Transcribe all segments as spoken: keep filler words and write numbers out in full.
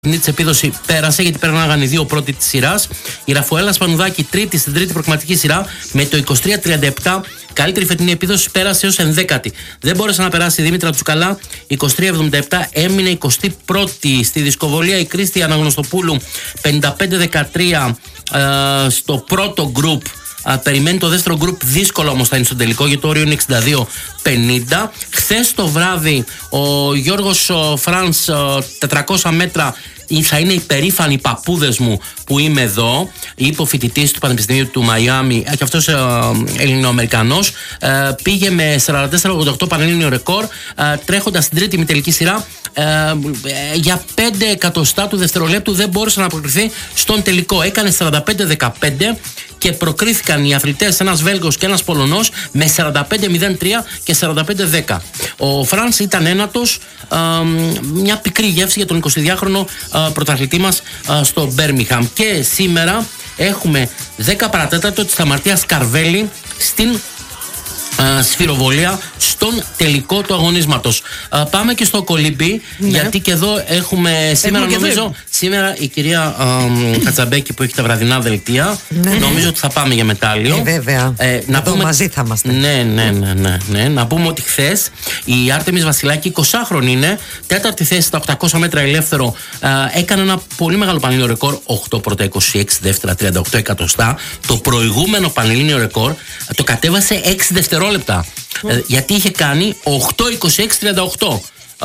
Η της επίδοση πέρασε γιατί περνάγαν οι δύο πρώτοι της σειράς. Η Ραφαέλα Σπανουδάκη τρίτη στην τρίτη προκριματική σειρά με το είκοσι τρία τριάντα επτά. Καλύτερη φετινή επίδοση, πέρασε ως ενδέκατη. Δεν μπόρεσε να περάσει η Δήμητρα Τσουκαλά. είκοσι τρία εβδομήντα επτά έμεινε εικοστή πρώτη. Στη δυσκολία η Κρίστη Αναγνωστοπούλου πενήντα πέντε δεκατρία ε, στο πρώτο γκρουπ. Uh, περιμένει το δεύτερο γκρουπ, δύσκολο όμως θα είναι στο τελικό γιατί το όριο είναι εξήντα δύο πενήντα. Χθες το βράδυ ο Γιώργος ο Φρανς uh, τετρακόσια μέτρα. Θα είναι οι περήφανοι παππούδες μου που είμαι εδώ. Είπε ο φοιτητής του Πανεπιστημίου του Μαϊάμι, και αυτός ε, Ελληνοαμερικανός, ε, πήγε με σαράντα τέσσερα ογδόντα οκτώ πανελλήνιο ρεκόρ, ε, τρέχοντας στην τρίτη ημιτελική σειρά. Ε, ε, για πέντε εκατοστά του δευτερολέπτου δεν μπόρεσε να προκριθεί στον τελικό. Έκανε σαράντα πέντε δεκαπέντε και προκρίθηκαν οι αθλητές, ένας Βέλγος και ένας Πολωνός, με σαράντα πέντε μηδέν τρία και σαράντα πέντε δέκα. Ο Φρανς ήταν ένατος, ε, μια πικρή γεύση για τον εικοσιδυάχρονο ε, πρωταθλητή μας ε, στο Μπέρμιγχαμ. Και σήμερα έχουμε δέκα παρατέταρτο της Αμαρτίας Καρβέλη στην Uh, σφυροβολία στον τελικό του αγωνίσματος. Uh, πάμε και στο κολύμπι, ναι. Γιατί και εδώ έχουμε σήμερα, έχουμε νομίζω, εδώ. Σήμερα η κυρία uh, Κατσαμπέκη που έχει τα βραδινά δελτία, ναι. Νομίζω ότι θα πάμε για μετάλλιο. Ε, βέβαια. Ε, να εδώ πούμε... μαζί θα είμαστε. Ναι, ναι, ναι, ναι, ναι. Να πούμε ότι χθες η Άρτεμις Βασιλάκη, εικοσάχρονη είναι, τέταρτη θέση στα οκτακόσια μέτρα ελεύθερο, uh, έκανε ένα πολύ μεγάλο πανελλήνιο ρεκόρ, οκτώ πρώτα είκοσι έξι δεύτερα τριάντα οκτώ εκατοστά. Το προηγούμενο πανελλήνιο ρεκόρ το κατέβασε έξι δευτερόλεπτα. Mm. Ε, γιατί είχε κάνει οκτώ είκοσι έξι τριάντα οκτώ. Ε,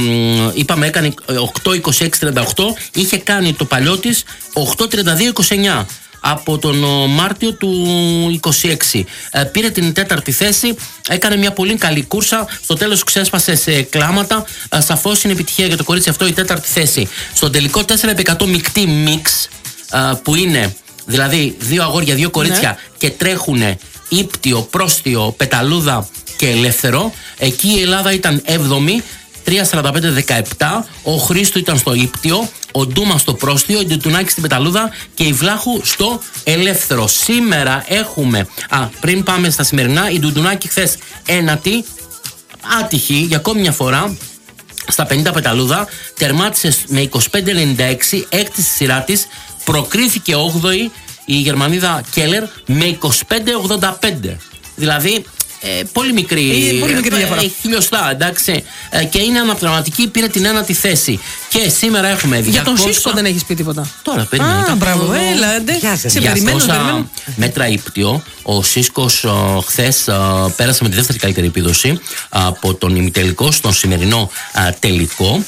είπαμε έκανε οκτώ είκοσι έξι τριάντα οκτώ. Είχε κάνει το παλιό της οκτώ τριάντα δύο είκοσι εννιά από τον Μάρτιο του είκοσι έξι. Ε, πήρε την τέταρτη θέση, έκανε μια πολύ καλή κούρσα, στο τέλος ξέσπασε σε κλάματα. Ε, σαφώς είναι επιτυχία για το κορίτσι αυτό η τέταρτη θέση. Στο τελικό τέσσερα επί εκατό μεικτή μίξ, ε, που είναι δηλαδή δύο αγόρια, δύο κορίτσια, ναι. Και τρέχουνε ύπτιο, πρόστιο, πεταλούδα και ελεύθερο. Εκεί η Ελλάδα ήταν έβδομη, τρία σαράντα πέντε δεκαεπτά. Ο Χρήστο ήταν στο ύπτιο, ο Ντούμα στο πρόστιο, η Ντουτουνάκη στην πεταλούδα και η Βλάχου στο ελεύθερο. Σήμερα έχουμε, α, πριν πάμε στα σημερινά, η Ντουτουνάκη χθες ένατη, άτυχη για ακόμη μια φορά, στα πενήντα πεταλούδα, τερμάτισε με είκοσι πέντε ενενήντα έξι, έκτη στη σειρά της, προκρίθηκε όγδοη η Γερμανίδα Κέλλερ με είκοσι πέντε ογδόντα πέντε. Δηλαδή ε, πολύ μικρή, ε, πολύ μικρή διαφορά. Ε, χιλιοστά, εντάξει. Ε, και είναι αναπληρωματική, πήρε την ένατη θέση. Και σήμερα έχουμε διακόσια... Για τον Σίσκο δεν έχεις πει τίποτα. Τώρα περιμένω. Α, μπράβο, έλα, ντε. Σε περιμένω, περιμένω. Μέτρα ύπτιο. Ο Σίσκος χθες πέρασε με τη δεύτερη καλύτερη επίδοση από τον ημιτελικό στον σημερινό α, τελικό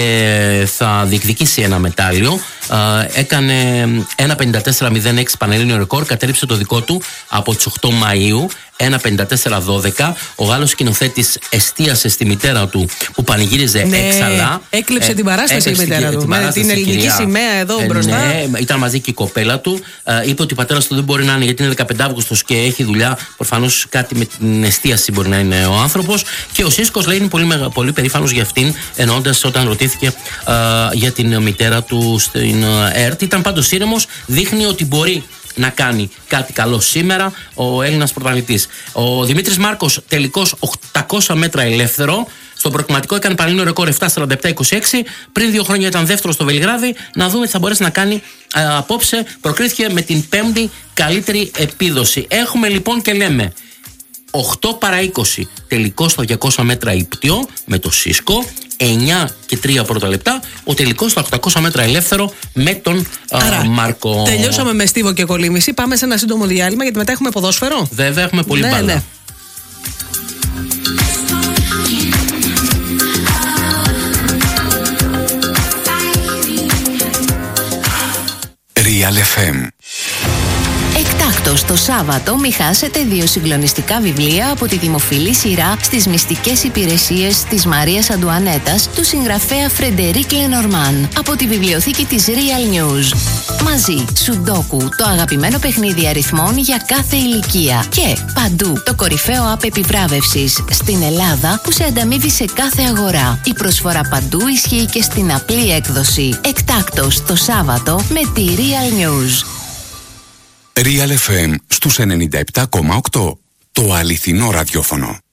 και θα διεκδικήσει ένα μετάλλιο. Α, έκανε ένα πενήντα τέσσερα μηδέν έξι πανελλήνιο ρεκόρ, κατέριψε το δικό του από τις οκτώ Μαΐου, ένα πενήντα τέσσερα δώδεκα. Ο Γάλλος σκηνοθέτης εστίασε στη μητέρα του που πανηγύριζε, ναι, έξαλα. Έκλεψε ε, την παράσταση η μητέρα του. Με την ελληνική κυρία, σημαία εδώ μπροστά. Ε, ναι, ήταν μαζί και η κοπέλα του. Ε, είπε ότι ο πατέρας του δεν μπορεί να είναι γιατί είναι δεκαπέντε Αυγούστος και έχει δουλειά. Προφανώς κάτι με την εστίαση μπορεί να είναι ο άνθρωπος. Και ο Σίσκος λέει είναι πολύ, πολύ περήφανος για αυτήν, εννοώντας όταν ρωτήθηκε ε, για την μητέρα του στην ΕΡΤ. Ήταν πάντως ήρεμος, δείχνει ότι μπορεί να κάνει κάτι καλό σήμερα ο Έλληνας πρωταθλητής. Ο Δημήτρης Μάρκος τελικός οκτακόσια μέτρα ελεύθερο. Στο προκριματικό έκανε πανελλήνιο ρεκόρ επτά σαράντα επτά είκοσι έξι. Πριν δύο χρόνια ήταν δεύτερο στο Βελιγράδι. Να δούμε τι θα μπορέσει να κάνει ε, απόψε. Προκρίθηκε με την πέμπτη καλύτερη επίδοση. Έχουμε λοιπόν και λέμε οκτώ παρά είκοσι τελικό στα διακόσια μέτρα ύπτιο με το Σίσκο, εννιά και τρία πρώτα λεπτά, ο τελικός στα οκτακόσια μέτρα ελεύθερο με τον Άρα, Μάρκο. Τελειώσαμε με στίβο και κολύμβηση. Πάμε σε ένα σύντομο διάλειμμα γιατί μετά έχουμε ποδόσφαιρο. Βέβαια, έχουμε πολύ, ναι, μπάλα. Ναι. Real εφ εμ. Εκτάκτος το Σάββατο μη χάσετε δύο συγκλονιστικά βιβλία από τη δημοφιλή σειρά στις μυστικές υπηρεσίες της Μαρίας Αντουανέτας του συγγραφέα Φρεντερίκ Λενορμάν από τη βιβλιοθήκη της Real News. Μαζί, Σουντόκου, το αγαπημένο παιχνίδι αριθμών για κάθε ηλικία. Και παντού, το κορυφαίο app επιβράβευσης στην Ελλάδα που σε ανταμείβει σε κάθε αγορά. Η προσφορά παντού ισχύει και στην απλή έκδοση. Εκτάκτος το Σάββατο με τη Real News. Real εφ εμ στους ενενήντα επτά κόμμα οκτώ. Το αληθινό ραδιόφωνο.